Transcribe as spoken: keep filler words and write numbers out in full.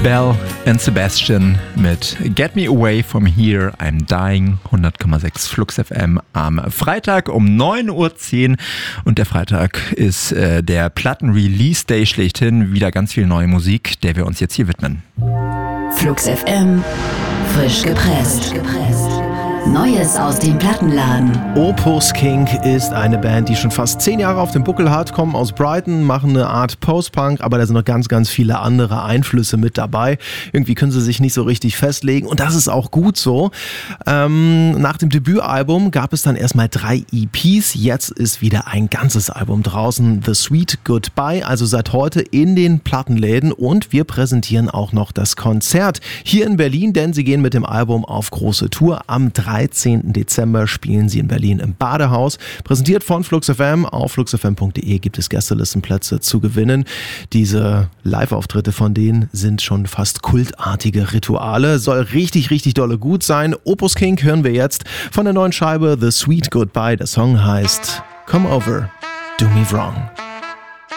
Belle and Sebastian mit Get Me Away From Here, I'm Dying, hundert Komma sechs Flux F M am Freitag um neun Uhr zehn. Und der Freitag ist äh, der Platten-Release-Day schlechthin. Wieder ganz viel neue Musik, der wir uns jetzt hier widmen. Flux F M, frisch gepresst. Neues aus dem Plattenladen. Opus King ist eine Band, die schon fast zehn Jahre auf dem Buckel hat, kommen aus Brighton, machen eine Art Post-Punk, aber da sind noch ganz, ganz viele andere Einflüsse mit dabei. Irgendwie können sie sich nicht so richtig festlegen und das ist auch gut so. Ähm, nach dem Debütalbum gab es dann erstmal drei E Ps, jetzt ist wieder ein ganzes Album draußen, The Sweet Goodbye, also seit heute in den Plattenläden und wir präsentieren auch noch das Konzert hier in Berlin, denn sie gehen mit dem Album auf große Tour. Am dreizehnten Dezember spielen sie in Berlin im Badehaus. Präsentiert von Flux F M. Auf flux f m punkt d e gibt es Gästelistenplätze zu gewinnen. Diese Live-Auftritte von denen sind schon fast kultartige Rituale. Soll richtig, richtig dolle gut sein. Opus King hören wir jetzt von der neuen Scheibe The Sweet Goodbye. Der Song heißt Come Over, Do Me Wrong.